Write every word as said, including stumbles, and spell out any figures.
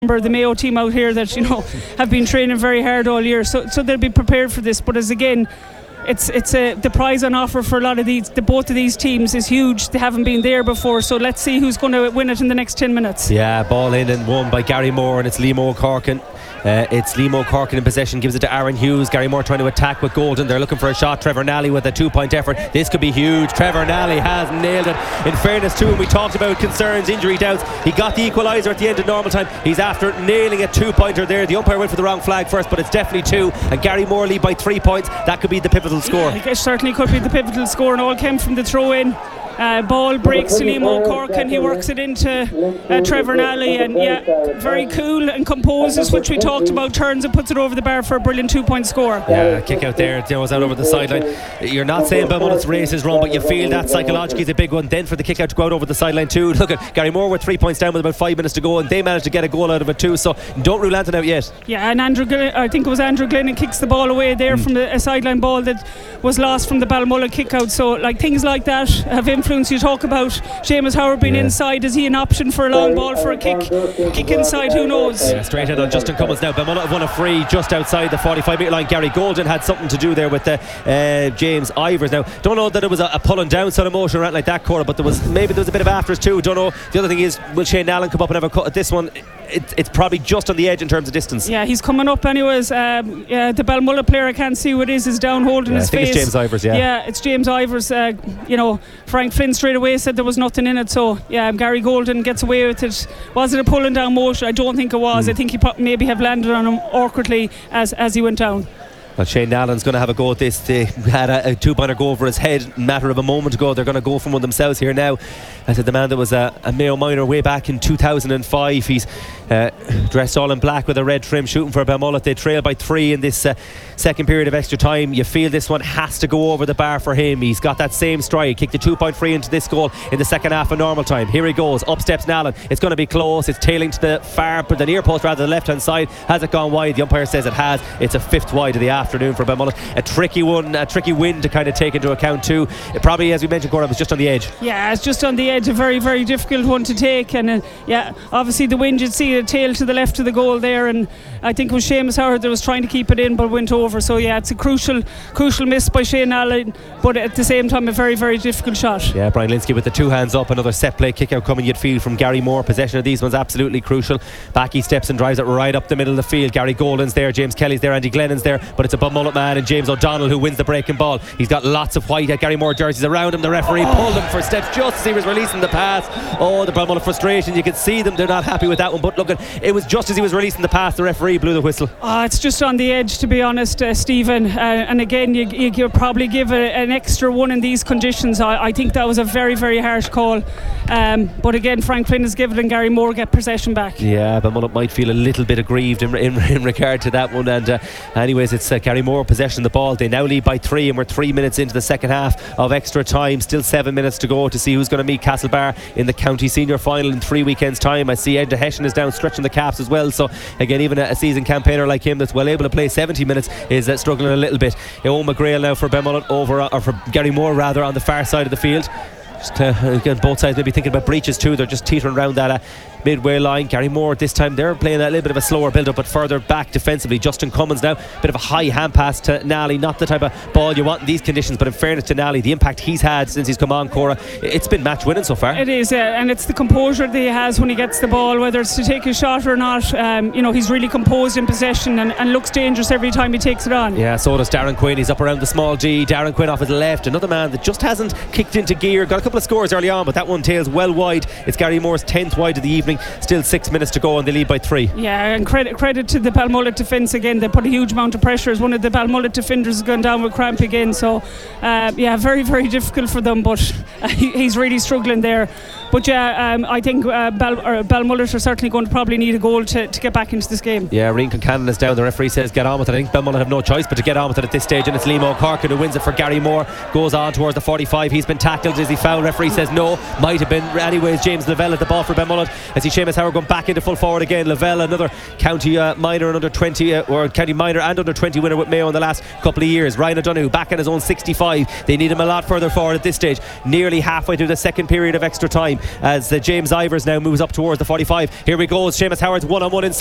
the Mayo team out here that, you know, have been training very hard all year, so so they'll be prepared for this. But as again, it's it's a, the prize on offer for a lot of these, the both of these teams is huge. They haven't been there before, so let's see who's going to win it in the next ten minutes. Yeah, ball in and won by Gary Moore, and it's Liam O'Corkin. Uh, it's Liam O'Corkin in possession, gives it to Aaron Hughes. Gary Moore trying to attack with Golden. They're looking for a shot. Trevor Nally with a two-point effort. This could be huge. Trevor Nally has nailed it. In fairness to him, we talked about concerns, injury doubts. He got the equaliser at the end of normal time. He's after nailing a two-pointer there. The umpire went for the wrong flag first, but it's definitely two. And Gary Moore lead by three points. That could be the pivotal score. Yeah, it certainly could be the pivotal score, and all came from the throw-in. Uh, ball breaks to Liam O'Corkin. He works it into uh, Trevor Nally, and yeah, very cool and composes, which we talked about, turns and puts it over the bar for a brilliant two-point score. Yeah, kick out there, it was out over the sideline. You're not saying Belmont's race is wrong, but you feel that psychologically is a big one. Then for the kick out to go out over the sideline too. Look at Gary Moore with three points down with about five minutes to go, and they managed to get a goal out of it too, so don't rule anything out yet. Yeah, and Andrew Glenn, I think it was Andrew Glennon kicks the ball away there mm. from the, a sideline ball that was lost from the Balmulla kick out. So like things like that have influence. You talk about Seamus Howard being yeah. inside. Is he an option for a long ball for a kick kick inside? Who knows? Yeah, straight head on Justin Cummins now. Balmulla have won a free just outside the forty-five metre line. Gary Golden had something to do there with the, uh, James Ivers. Now don't know that it was a, a pulling down sort of motion or anything like that, Cora, but there was maybe there was a bit of afters too. Don't know. The other thing is, will Shane Allen come up and have a cut at this one? It, it's probably just on the edge in terms of distance. Yeah, he's coming up anyways. Um, yeah, the Balmulla player, I can't see what it is, is down holding yeah, his I think face. It's James Ivers, yeah. Yeah, it's James Ivers. Uh, you know, Frank Flynn straight away said there was nothing in it. So yeah, Gary Golden gets away with it. Was it a pulling down motion? I don't think it was. Mm. I think he pro- maybe have landed on him awkwardly as as he went down. Well, Shane Allen's going to have a go at this. They had a, a two-pointer go over his head a matter of a moment ago. They're going to go from one themselves here now. I said the man that was a, a Mayo minor way back in two thousand five. He's uh, dressed all in black with a red trim, shooting for Balmulla. They trail by three in this uh, second period of extra time. You feel this one has to go over the bar for him. He's got that same stride. Kicked a two-point free into this goal in the second half of normal time. Here he goes. Up steps Nallen. It's going to be close. It's tailing to the far, but the near post rather, the left-hand side. Has it gone wide? The umpire says it has. It's a fifth wide of the afternoon for Balmulla. A tricky one, a tricky win to kind of take into account too. It probably, as we mentioned, Cora, was just on the edge. Yeah, it's just on the edge. A very, very difficult one to take. And uh, yeah, obviously the wind, you'd see a tail to the left of the goal there. And I think it was Seamus Howard that was trying to keep it in, but went over. So yeah, it's a crucial, crucial miss by Shane Allen, but at the same time a very, very difficult shot. Yeah, Brian Linsky with the two hands up. Another set play kick out coming, you'd feel, from Gary Moore. Possession of these ones absolutely crucial. Back he steps and drives it right up the middle of the field. Gary Golden's there, James Kelly's there, Andy Glennon's there, but it's a Balmulla man and James O'Donnell who wins the breaking ball. He's got lots of white at Gary Moore jerseys around him. The referee oh. pulled him for steps just as he was releasing the pass. Oh, the Balmulla frustration, you could see them, they're not happy with that one, but look, it was just as he was releasing the pass, the referee blew the whistle. Oh, it's just on the edge, to be honest, uh, Stephen, uh, and again you, you, you probably give a, an extra one in these conditions. I, I think that was a very, very harsh call, um, but again Frank Flynn has given it and Gary Moore get possession back. Yeah, Balmulla might feel a little bit aggrieved in, in, in regard to that one, and uh, anyways it's uh, Gary Moore possession of the ball. They now lead by three and we're three minutes into the second half of extra time. Still seven minutes to go to see who's going to meet Castlebar in the county senior final in three weekends time. I see Ed de Hession is down stretching the caps as well, so again even a, a seasoned campaigner like him that's well able to play seventy minutes is uh, struggling a little bit. Eoin McGrail now for Balmulla over, or for Gary Moore rather, on the far side of the field. Just, uh, again, both sides maybe thinking about breaches too. They're just teetering around that uh, midway line. Gary Moore this time they're playing a little bit of a slower build up but further back defensively. Justin Cummins now, bit of a high hand pass to Nally, not the type of ball you want in these conditions, but in fairness to Nally, the impact he's had since he's come on, Cora, it's been match winning so far. It is, uh, and it's the composure that he has when he gets the ball, whether it's to take a shot or not. Um, you know, he's really composed in possession and, and looks dangerous every time he takes it on. Yeah, so does Darren Quinn. He's up around the small D. Darren Quinn off his left, another man that just hasn't kicked into gear. Got a couple of scores early on, but that one tails well wide. It's Gary Moore's tenth wide of the evening. Still six minutes to go and they lead by three. Yeah, and credit credit to the Balmulla defence again. They put a huge amount of pressure as one of the Balmulla defenders has gone down with cramp again. So uh, yeah, very, very difficult for them, but uh, he, he's really struggling there. But yeah, um, I think uh, Bal- or Balmulla are certainly going to probably need a goal to, to get back into this game. Yeah, Rian Concannon is down. The referee says get on with it. I think Balmulla have no choice but to get on with it at this stage, and it's Liam O'Corkin who wins it for Gary Moore. Goes on towards the forty-five. He's been tackled. Is he foul? Referee says no. Might have been. Anyways, James Lavelle at the ball for Balmulla. I see Seamus Howard going back into full forward again. Lavelle, another county uh, minor and under twenty, uh, or county minor and under twenty winner with Mayo in the last couple of years. Ryan O'Donoghue back in his own sixty-five. They need him a lot further forward at this stage. Nearly halfway through the second period of extra time. as uh, James Ivers now moves up towards the forty-five. Here we go. Seamus Howard one on one inside.